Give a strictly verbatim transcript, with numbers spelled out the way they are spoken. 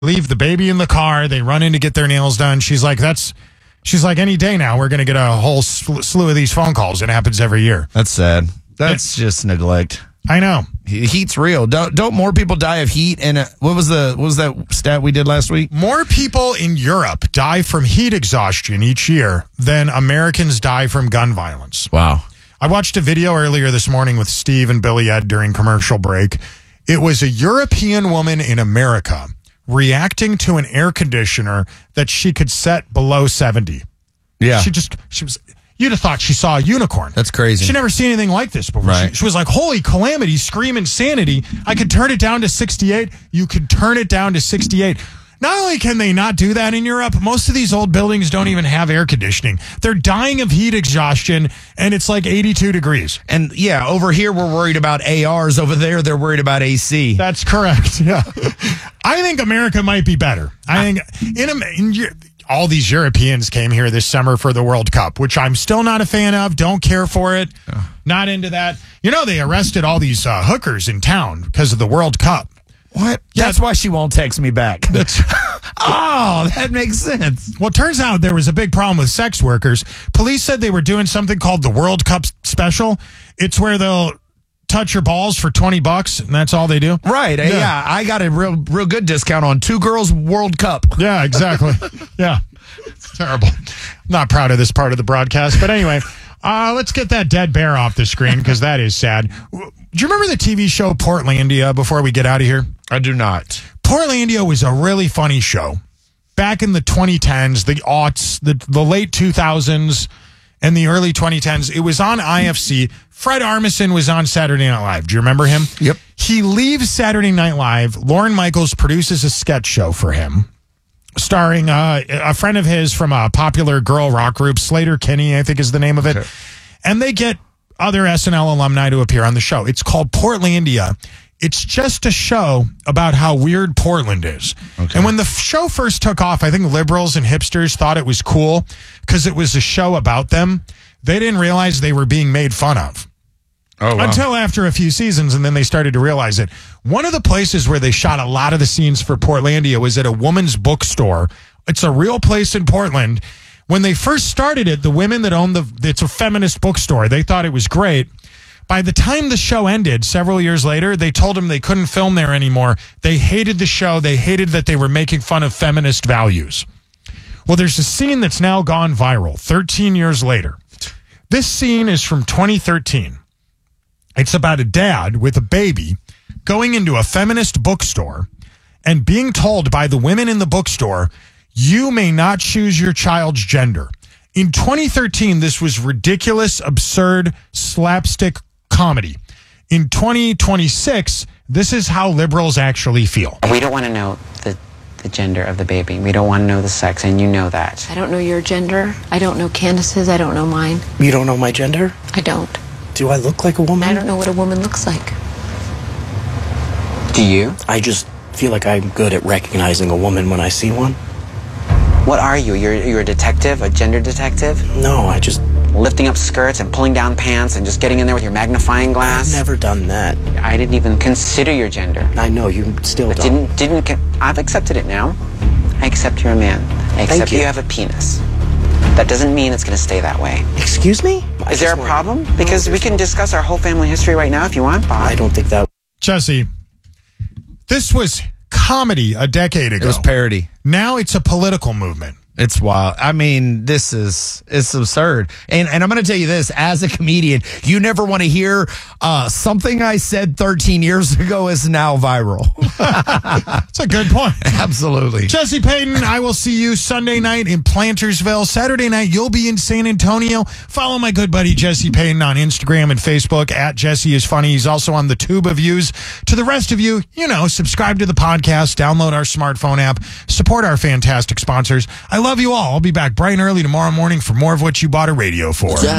leave the baby in the car. They run in to get their nails done. She's like, that's, she's like, any day now, we're going to get a whole slew of these phone calls. It happens every year. That's sad. That's yeah. just neglect. I know. Heat's real. Don't don't more people die of heat? And uh, what was the what was that stat we did last week? More people in Europe die from heat exhaustion each year than Americans die from gun violence. Wow. I watched a video earlier this morning with Steve and Billy Ed during commercial break. It was a European woman in America reacting to an air conditioner that she could set below seventy. Yeah. She just, she was, you'd have thought she saw a unicorn. That's crazy. She never seen anything like this before. Right. She, she was like, holy calamity, scream insanity. I could turn it down to sixty-eight. You could turn it down to sixty-eight. Not only can they not do that in Europe, most of these old buildings don't even have air conditioning. They're dying of heat exhaustion, and it's like eighty-two degrees. And, yeah, over here we're worried about A Rs. Over there they're worried about A C. That's correct, yeah. I think America might be better. I think in, in all these Europeans came here this summer for the World Cup, which I'm still not a fan of, don't care for it, oh. not into that. You know, they arrested all these uh, hookers in town because of the World Cup. What? Yeah. That's why she won't text me back. That's oh, that makes sense. Well, it turns out there was a big problem with sex workers. Police said they were doing something called the World Cup Special. It's where they'll touch your balls for twenty bucks, and that's all they do. Right. Yeah. yeah. I got a real real good discount on Two Girls World Cup. Yeah, exactly. yeah. It's terrible. I'm not proud of this part of the broadcast, but anyway, uh, let's get that dead bear off the screen because that is sad. Do you remember the T V show Portlandia before we get out of here? I do not. Portlandia was a really funny show. Back in the twenty tens, the aughts, the, the late two thousands, and the early twenty tens, it was on I F C. Fred Armisen was on Saturday Night Live. Do you remember him? Yep. He leaves Saturday Night Live. Lauren Michaels produces a sketch show for him, starring uh, a friend of his from a popular girl rock group, Slater Kinney, I think is the name of it. Okay. And they get other S N L alumni to appear on the show. It's called Portlandia. It's just a show about how weird Portland is. Okay. And when the show first took off, I think liberals and hipsters thought it was cool because it was a show about them. They didn't realize they were being made fun of. Oh, wow. Until after a few seasons, and then they started to realize it. One of the places where they shot a lot of the scenes for Portlandia was at a woman's bookstore. It's a real place in Portland. When they first started it, the women that owned the, it's a feminist bookstore, they thought it was great. By the time the show ended, several years later, they told them they couldn't film there anymore. They hated the show. They hated that they were making fun of feminist values. Well, there's a scene that's now gone viral, thirteen years later. This scene is from twenty thirteen. It's about a dad with a baby going into a feminist bookstore and being told by the women in the bookstore, you may not choose your child's gender. In twenty thirteen, this was ridiculous, absurd, slapstick comedy. In twenty twenty-six, this is how liberals actually feel. We don't want to know the, the gender of the baby. We don't want to know the sex, and you know that. I don't know your gender. I don't know Candace's. I don't know mine. You don't know my gender? I don't. Do I look like a woman? I don't know what a woman looks like. Do you? I just feel like I'm good at recognizing a woman when I see one. What are you? You're, you're a detective? A gender detective? No, I just... Lifting up skirts and pulling down pants and just getting in there with your magnifying glass? I've never done that. I didn't even consider your gender. I know, you still but don't. Didn't, didn't, I've accepted it now. I accept you're a man. I accept Thank you. you have a penis. That doesn't mean it's going to stay that way. Excuse me? Is there a problem? Because we can discuss our whole family history right now if you want, Bob. I don't think that... Jesse, this was comedy a decade ago. It was parody. Now it's a political movement. It's wild. I mean, this is it's absurd. And and I'm going to tell you this, as a comedian, you never want to hear uh, something I said thirteen years ago is now viral. That's a good point. Absolutely. Jesse Payton, I will see you Sunday night in Plantersville. Saturday night, you'll be in San Antonio. Follow my good buddy Jesse Payton on Instagram and Facebook at Jesse is Funny. He's also on the Tube of Views. To the rest of you, you know, subscribe to the podcast, download our smartphone app, support our fantastic sponsors. I love you all. I'll be back bright and early tomorrow morning for more of what you bought a radio for.